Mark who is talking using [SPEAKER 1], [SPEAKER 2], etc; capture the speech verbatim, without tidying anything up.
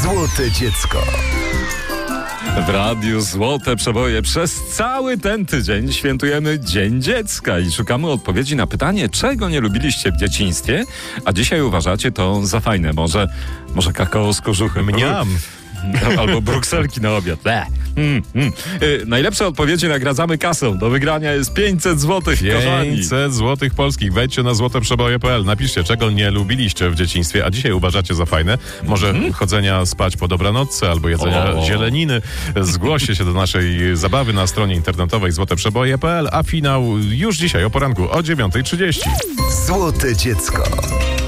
[SPEAKER 1] Złote dziecko.
[SPEAKER 2] W radiu Złote Przeboje przez cały ten tydzień świętujemy Dzień Dziecka i szukamy odpowiedzi na pytanie, czego nie lubiliście w dzieciństwie, a dzisiaj uważacie to za fajne. Może, może kakao z kożuchem.
[SPEAKER 3] Mniam.
[SPEAKER 2] Albo brukselki na obiad. Mm, mm. Y, najlepsze odpowiedzi nagradzamy kasą. Do wygrania jest pięćset złotych, kochani.
[SPEAKER 3] pięćset złotych polskich. Wejdźcie na złote przeboje kropka p l. Napiszcie, czego nie lubiliście w dzieciństwie, a dzisiaj uważacie za fajne. Może mm. chodzenia spać po dobranocce albo jedzenia o. zieleniny. Zgłoście się do naszej zabawy na stronie internetowej złote przeboje kropka p l, a finał już dzisiaj o poranku o dziewiąta trzydzieści.
[SPEAKER 1] Złote dziecko.